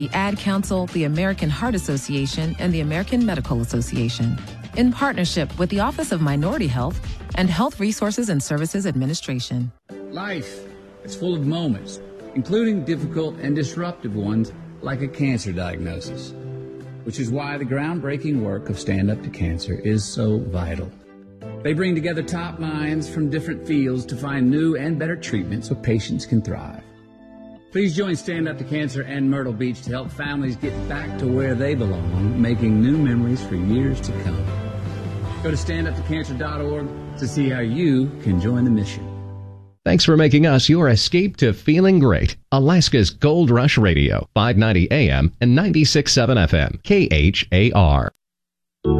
The Ad Council, the American Heart Association, and the American Medical Association, in partnership with the Office of Minority Health and Health Resources and Services Administration. Life is full of moments, including difficult and disruptive ones like a cancer diagnosis, which is why the groundbreaking work of Stand Up to Cancer is so vital. They bring together top minds from different fields to find new and better treatments so patients can thrive. Please join Stand Up to Cancer and Myrtle Beach to help families get back to where they belong, making new memories for years to come. Go to standuptocancer.org to see how you can join the mission. Thanks for making us your escape to feeling great. Alaska's Gold Rush Radio, 590 AM and 96.7 FM, KHAR.